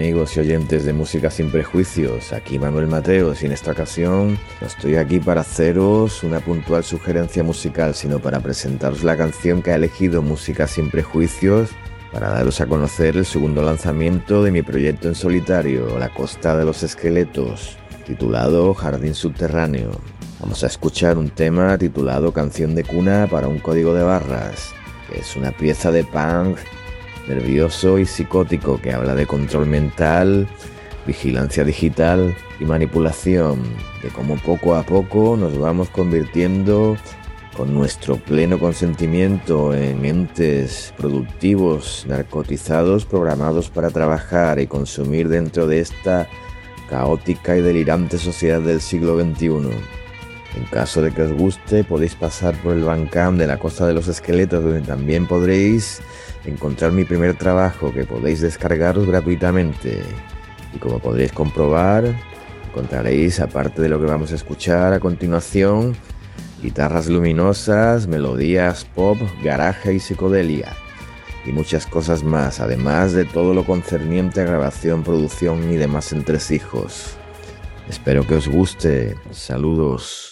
amigos y oyentes de Música Sin Prejuicios? Aquí Manuel Mateos y en esta ocasión no estoy aquí para haceros una puntual sugerencia musical, sino para presentaros la canción que ha elegido Música Sin Prejuicios para daros a conocer el segundo lanzamiento de mi proyecto en solitario, La Costa de los Esqueletos, titulado Jardín Subterráneo. Vamos a escuchar un tema titulado Canción de Cuna para un Código de Barras, que es una pieza de punk nervioso y psicótico que habla de control mental, vigilancia digital y manipulación, de cómo poco a poco nos vamos convirtiendo con nuestro pleno consentimiento en entes productivos, narcotizados, programados para trabajar y consumir dentro de esta caótica y delirante sociedad del siglo XXI. En caso de que os guste, podéis pasar por el Bandcamp de La Costa de los Esqueletos, donde también podréis encontrar mi primer trabajo, que podéis descargaros gratuitamente. Y como podréis comprobar, encontraréis, aparte de lo que vamos a escuchar a continuación, guitarras luminosas, melodías pop, garaje y psicodelia, y muchas cosas más, además de todo lo concerniente a grabación, producción y demás entresijos. Espero que os guste. Saludos.